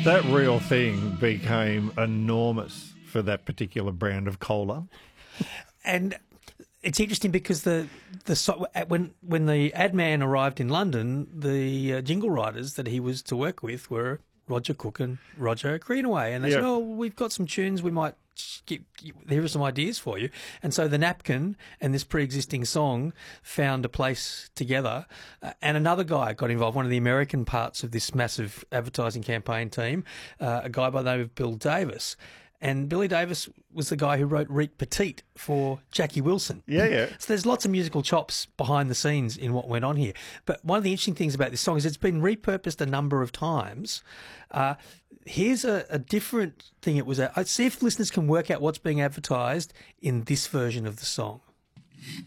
That real thing became enormous for that particular brand of cola. And it's interesting because when the ad man arrived in London, the jingle writers that he was to work with were Roger Cook and Roger Greenaway. And they said, we've got some tunes we might here are some ideas for you. And so the napkin and this pre-existing song found a place together. And another guy got involved, one of the American parts of this massive advertising campaign team, a guy by the name of Bill Davis. And Billy Davis was the guy who wrote Reet Petite for Jackie Wilson. Yeah. So there's lots of musical chops behind the scenes in what went on here. But one of the interesting things about this song is it's been repurposed a number of times. Here's a different thing it was at. See if listeners can work out what's being advertised in this version of the song.